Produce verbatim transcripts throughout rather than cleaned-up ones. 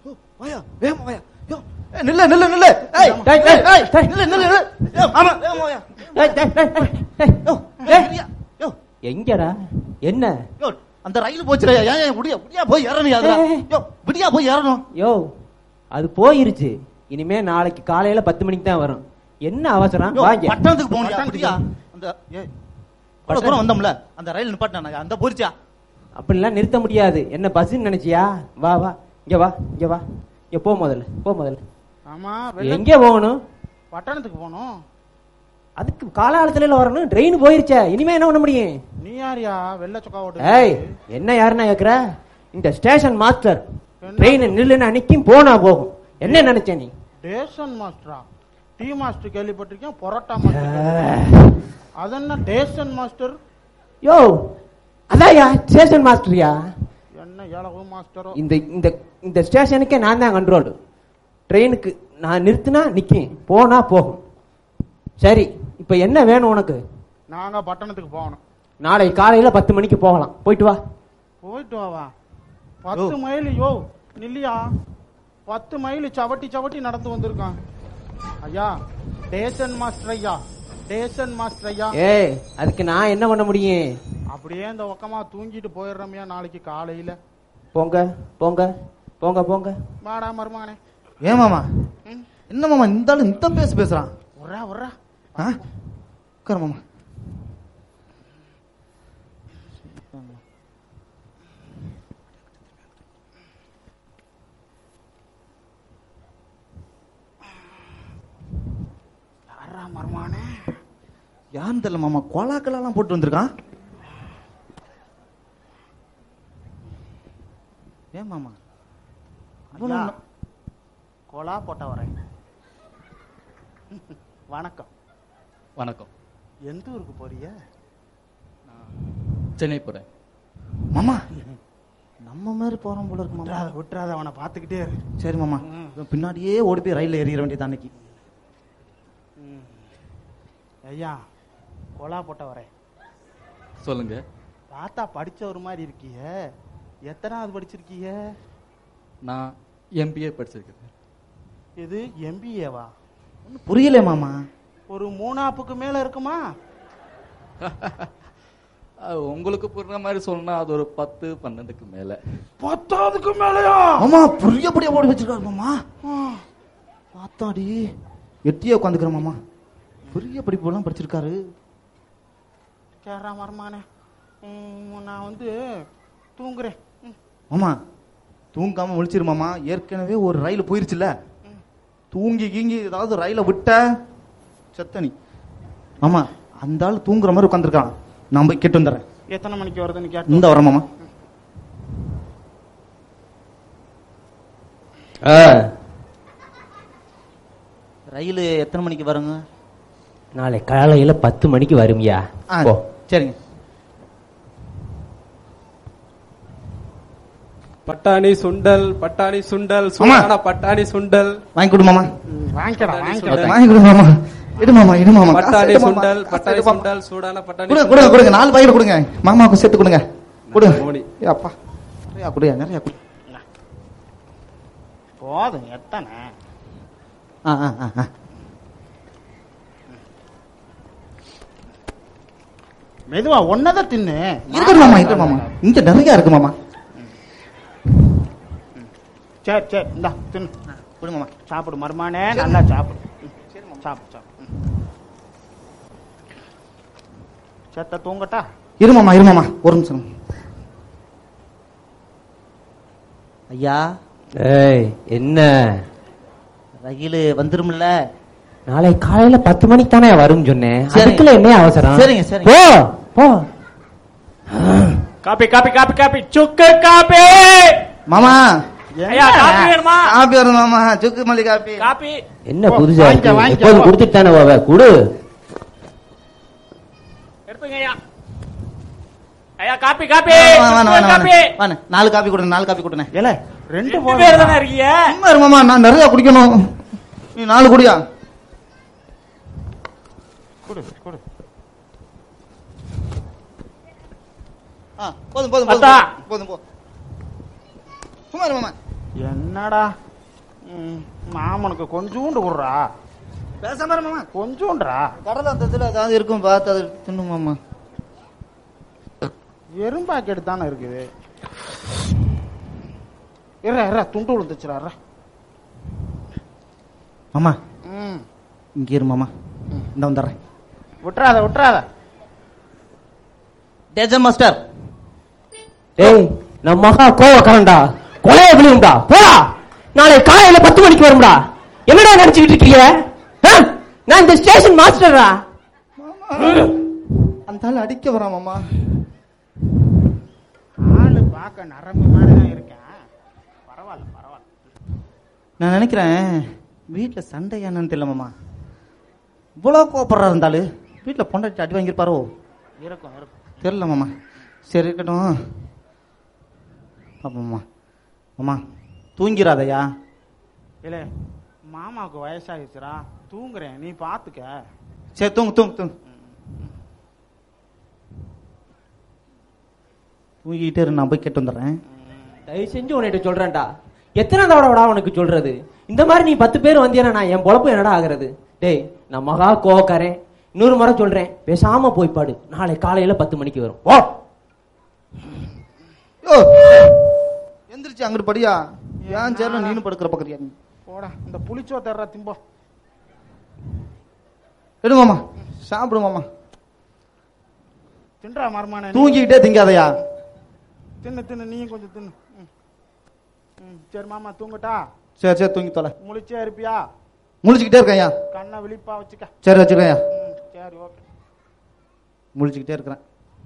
வாயா வேகமா வாயா. யோ நில்ல நில்ல நில்ல. ஏய் டேய் டேய் டேய் நில்ல நில்ல நில்ல. யோ மாமா வேகமா வாயா. டேய் டேய் டேய் யோ டேய் யோ எங்கடா என்ன? யோ அந்த ரயில் போச்சுடா. ஏன் ஏன் விடியா விடியா போய் ஏறணும் அதுல. யோ விடியா போய் ஏறணும். யோ அது போயிருச்சு. இனிமே நாளைக்கு காலையில பத்து மணிக்கு தான் வரும். என்ன அவசரம்? வாங்க பட்டணத்துக்கு போகணும். அப்படியா அந்த ஏய் பல தூரம் வந்தோம்ல அந்த ரயில் நிப்பாட்டினா அந்த போரிச்சா. அப்படிலாம் நிறுத்த முடியாது. என்ன பஸ்ன்னு நினைச்சியா? வா வா இங்க வா இங்க வா இங்க போ முதல்ல போ முதல்ல. ஆமா எங்க போகணும்? பட்டணத்துக்கு போகணும். அதுக்கு காலாலத்துல வரணும். ட்ரெயின் போயிருச்சே. இனிமே என்ன பண்ண முடியும்? நீ யாரியா வெள்ள சொக்கா ஓட்டு? ஏய் என்ன யாருன்னா கேக்குற? இந்த ஸ்டேஷன் மாஸ்டர். ட்ரெயின் நில்லுன்னு அன்னைக்கும் போனா போகும். என்ன நினைச்ச நீ? ஸ்டேஷன் மாஸ்டரா? டீ மாஸ்டர் கேள்விப்பட்டிருக்கேன். பொரோட்டா மாஸ்டர். அது என்ன ஸ்டேஷன் மாஸ்டர்? யோ அதான்யா ஸ்டேஷன் மாஸ்டர்யா. என்ன ஏழகு மாஸ்டரோ? இந்த இந்த இந்த ஸ்டேஷனுக்கே நான் தான் கண்ட்ரோல். ட்ரெயினுக்கு நான் நிறுத்தினா நிக்கும், போனா போகும். சரி இப்ப என்ன வேணும் உனக்கு? நாங்க பட்டணத்துக்கு போகணும். நாளை காலையில பத்து மணிக்கு போகலாம். போயிட்டு வா. போயிட்டு வாவா? பத்து மைல் யோ நில்லியா? பத்து மைல் சவட்டி சவட்டி நடந்து வந்திருக்கான் ஐயா. ஸ்டேஷன் மாஸ்டர் ஐயா, ஸ்டேஷன் மாஸ்டர் ஐயா. ஏய் அதுக்கு நான் என்ன பண்ண முடியும்? அப்படியே இந்த பக்கமா தூங்கிட்டு போயிடுறோம்யா நாளைக்கு காலையில. போங்க போங்க போங்க போங்க. வாடா மருமகனே. ஏன் மாமா என்ன மாமா இந்த ஆளு இந்த பேச பேசுறான்? உர்றா உர்றா. உட்கார மாமா. யாரா மருமகனே? யாருன்னு தெரியல மாமா. கோலாக்கெல்லாம் போட்டு வந்திருக்கான். ஏன் மாமா கோலா போட்ட வரேன். வணக்கம். வணக்கம். எந்த ஊருக்கு போறிய? சென்னை போறேன். மாமா நம்ம மாதிரி போறோம் போல இருக்கு மாமா. விட்டுறாத அவனை பாத்துக்கிட்டே இரு. சரி மாமா பின்னாடியே ஓடி போய் ரயில்ல ஏறிட வேண்டியது அன்னைக்கு. ஐயா கோலா போட்ட வரேன். சொல்லுங்க. தாத்தா படிச்ச ஒரு மாதிரி இருக்கிய. எத்தனாவது படிச்சிருக்கீங்க? நான் எம்பிஏ படிச்சிருக்கேன். இது எம்பிஏவா? புரியல மாமா. ஒரு மூணாப்புக்கு மேல இருக்குமா? உங்களுக்கு புரியுற மாதிரி சொன்னா அது ஒரு பத்து பன்னெண்டுக்கு மேல. பத்தாவதுக்கு மேலயா? மாமா புரியபடியா ஓடி வச்சிருக்காரு மாமா. பார்த்தாடி எட்டியே உட்காந்துக்கிற மாமா. புரிய படிப்பு எல்லாம் படிச்சிருக்காரு. கேரா மரமானே நான் வந்து தூங்குறேன். மாமா தூங்காம முழிச்சிரு மாமா. ஏற்கனவே ஒரு ரயில் போயிருச்சுல. தூங்கி கீங்கி ஏதாவது ரயில விட்ட செத்தனி மாமா. அந்த ஆள் தூங்குற மாதிரி உட்காந்துருக்கான். நான் போய் கேட்டு வந்துடுறேன். எத்தனை மணிக்கு வருதுன்னு கேட்டு இந்த வரேன் மாமா. ரயில் எத்தனை மணிக்கு வருங்க? நாளை காலையில பத்து மணிக்கு வரும்யா. சரிங்க. பட்டாணி சுண்டல், பட்டாணி சுண்டல், சூடான பட்டாணி சுண்டல் வாங்கி கொடு மாமா. வாங்கிக்கடா வாங்கி கொடு மாமா. இடு மாமா இடு மாமா. பட்டாணி சுண்டல், பட்டாணி சுண்டல், சூடான பட்டாணி கொடுங்க கொடுங்க. நாலு பாக்கெட் கொடுங்க மாமாவுக்கு சேர்த்து கொடுங்க. கொடுங்க. அப்பா நிறையா குடியா நிறையா குடி. போதும் எத்தனை? மெதுவா ஒன்னதான் தின்னு. இருக்கு மாமா இருக்கு மாமா. இங்க நிறைய இருக்கு மாமா. சரி சரி இந்தா தின்னு. குடு மாமா. சாப்பிடு மருமானே. நல்லா சாப்பிடு. சாப்பிடு சாப்பிடு. செத்த தூங்கட்டா? இரு மாமா இரு மாமா ஒரு நிமிஷம். ஐயா. ஏய் என்ன? ரயில் வந்துரும்ல. நாளை காலையில பத்து மணிக்கு தானே வரும் சொன்னேன். அதுக்குள்ள என்ன அவசரம்? சரிங்க சரி போ போ. காப்பி காப்பி காப்பி காப்பி சுக்கு காப்பி. மாமா ஐயா காப்பி வேணுமா? காப்பி வரும் மாமா. சுக்கு மல்லி காப்பி. காப்பி என்ன புதுசா இருக்கு? எப்போது கொடுத்துட்டு தானே போவ. குடு. எடுத்துங்க ஐயா. ஐயா காப்பி காப்பி காப்பி. நாலு காப்பி கொடுங்க. நாலு காப்பி கொடுங்க. ஏல ரெண்டு பேர் தானே இருக்கீங்க. சும்மா இரு மாமா. நான் நிறைய குடிக்கணும். நீ நாலு குடியா? குடு குடு. போதும் போதும் போதும் போதும். சும்மா இரு மாமா. என்னடா ம், மாமனுக்கு கொஞ்சூண்டு விடுறா, பேசாம இரு மாமா. கொஞ்சூன்றா. கடலை அந்த இதுல ஏதாவது இருக்கும் பார்த்து அது தின்னு மாமா. எறும்பாக்கெட்டு தானே இருக்குது. இற இற துண்டு விழுந்துச்சுரா. மாமா ம், இங்க இரு மாமா. இந்த வந்துடுறேன். விட்டுறாத விட்டுறாத. டேஜன் மாஸ்டர். ஏய் நம்ம மகா கோவக்காரன்டா, கொலைய விழுந்தா போடா. நாளை காலையில பத்து மணிக்கு வரும்டா. என்னடா நினைச்சுக்கிட்டு இருக்கீங்க? ஆ? நான் இந்த ஸ்டேஷன் மாஸ்டரா. அந்த ஆள் அடிக்க வரான் மாமா. ஆளு பார்க்க நரம்பு மாதிரி தான் இருக்கேன். பரவாயில்ல பரவாயில்ல. நான் நினைக்கிறேன் வீட்டுல சண்டை என்னன்னு தெரியல மாமா. இவ்வளவு கோபப்படுறா இருந்தாலும் வீட்டுல பொண்டாட்டி அடி வாங்கியிருப்பாரோ? இருக்கும் இருக்கும். தெரியல மாமா. சரி இருக்கட்டும். பாப்போம்மா. மாமா தூங்கிறாதையா? இல்ல மாமாவுக்கு வயசாகிடுச்சுரா, தூங்குறேன், நீ பாத்துக்க. சரி தூங்கு தூங்கு தூங்கு. தூங்கிக்கிட்டே இரு, நான் போய் கேட்டு வந்துடுறேன். தயவு செஞ்சு உன்கிட்ட சொல்றேன்டா, எத்தனை தடவைடா உனக்கு சொல்றது? இந்த மாதிரி நீ பத்து பேர் வந்தீனா நான் என் பொழப்பு என்னடா ஆகுறது? டேய் நான் மகா கோவக்காரன், இன்னொரு முறை சொல்றேன், பேசாம போய் பாடு. நாளை காலையில பத்து மணிக்கு வரும். ஓ யோ எந்திரிச்சு அங்கிட்டு படியா. ஏன் சேர்ல நீனு படுக்கிற பக்கறியா நீ? போடா, இந்த புளிச்சோ தர்ற திம்போ. எடு மாமா, சாப்பிடு மாமா. தின்றா மருமான. தூங்கிக்கிட்டே திங்காதையா? தின்னு தின்னு, நீயும் கொஞ்சம் தின்னு. ம். ம், சரி மாமா தூங்கட்டா? சரி சரி தூங்கி தொலை. முழிச்சே இருப்பியா? முழிச்சுக்கிட்டே இருக்கேன்யா. கண்ணை விழிப்பா வச்சுக்க. சரி வச்சுக்கேன்யா. ம், சரி ஓகே. முழிச்சுக்கிட்டே இருக்கிறேன்.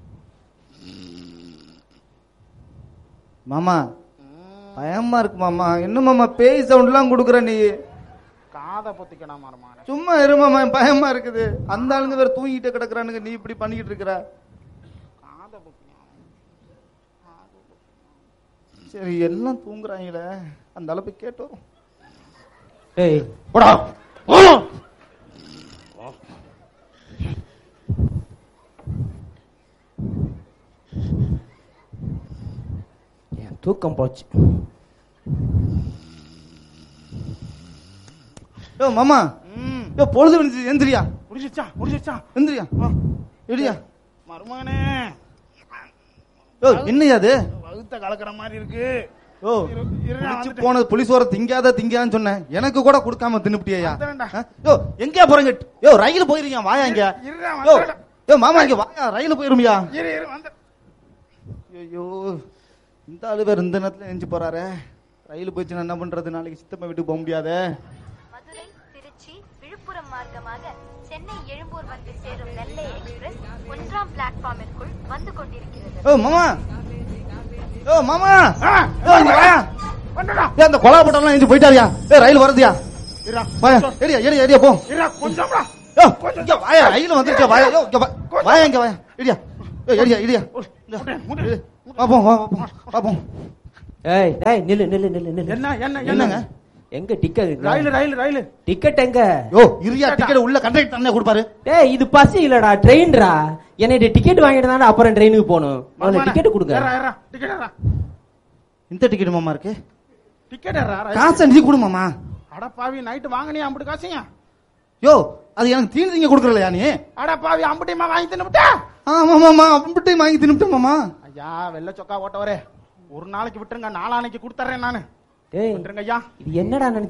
மாமா பயமா இருக்கு மாமா. என்ன மாமா பேய் சவுண்ட் எல்லாம் கொடுக்குற நீ? காதை பொத்திக்கணும் மருமான. சும்மா இரு மாமா, பயமா இருக்குது. அந்த ஆளுங்க வேற தூங்கிட்டே கிடக்குறானுங்க, நீ இப்படி பண்ணிக்கிட்டு இருக்கிற. காதை பொத்திக்கணும். சரி எல்லாம் தூங்குறாங்களே, அந்த அளவுக்கு கேட்டு வரும். ஏய் போடா. என் தூக்கம் போச்சு. யோ மாமா, ம், யோ பொழுது விழுந்துச்சு, எந்திரியா. முடிச்சிச்சா முடிச்சிச்சா. எந்திரியா. எடியா. மருமகனே, யோ என்னையா அது? வகுத்த கலக்கிற மாதிரி இருக்கு. யோ இரு- இரு, நான் குடிச்சு வந்துட்டேன். போனது புளிசோர திங்காத திங்கான்னு சொன்னேன், எனக்கு கூட கொடுக்காம தின்னுப்டியா? வந்துடுறேன்டா. யோ எங்கயா போறீங்க? யோ ரயில் போயிருக்கீங்க, வாயா இங்க. இருடா, யோ வந்துடுறேன். யோ மாமா இங்க வாயா, ரயில் போயிருமியா? இரு இரு வந்து. ஐயோ இந்த ஆளு வேற இந்த நேரத்துல எஞ்சி போறாரு. ரயில் போயிடுச்சுன்னா என்ன பண்றது? நாளைக்கு சித்தப்பா வீட்டுக்கு போக முடியாதே. மதுரை, திருச்சி, விழுப்புரம் மார்க்கமாக சென்னை எழும்பூர் வந்து சேரும் நெல்லை எக்ஸ்பிரஸ் ஒன்றாம் பிளாட்ஃபார்மிற்குள் வந்து கொண்டிருக்கிறது. யோ மாமா, யோ மாமா, ஆ, யோ இங்க வாயா. வந்துடா. ஏ அந்த கொலா போட்டெல்லாம் எஞ்சி போயிட்டாரியா? ஏ ரயில் வருதுயா. இருடா, வாயா ஏடியா ஏடியா ஏடியா போ. இருடா, கொஞ்சம்டா. யோ இங்க வாயா, ரயில் வந்துருச்சு வாயா. யோ இங்க வா. வாயா இங்க வாயா. ஏடியா. யோ ஏடியா ஏடியா. முட்டு, முட்டு. பாப்போம் பாப்போம் பாப்போம். ஏய் டேய் நில்லு நில்லு நில்லு நில்லு. என்ன என்ன என்னங்க? என்னங்க? எங்க டிக்கெட்? ரயில் ரயில் ரயில். டிக்கெட் எங்க? யோ இரியா, டிக்கெட் உள்ள கண்டக்டர் தானே கொடுப்பாரு. டேய் இது பஸ் இல்லடா, ட்ரெயின்டா. என்னைய டிக்கெட் வாங்கிட்டு தானே அப்புறம் ட்ரெயினுக்கு போகணும். முதல்ல டிக்கெட் கொடுங்க. ஏறா, ஏறா, டிக்கெட் ஏறா. இந்த டிக்கெட் மாமா இருக்கு. டிக்கெட் ஏறா, ரயில். காசு நீ கொடு மாமா. அட பாவி, நைட்டு வாங்கினியா அம்புட்டு காசுங்க? யோ அது எனக்கு தீனி திங்க கொடுக்கறலையா நீ? அட பாவி, அம்புட்டியமா வாங்கி தின்னுட்டா? ஆமா மாமா, அப்படியே வாங்கி தின்னுட்டேன் மாமா. ஐயா வெள்ளை சொக்கா ஓட்டவரே, ஒரு நாளைக்கு விட்டுருங்க, நாளானைக்கு கொடுத்துறேன் நானு. டேய் விட்டுருங்க ஐயா. இது என்னடா நினைச்சு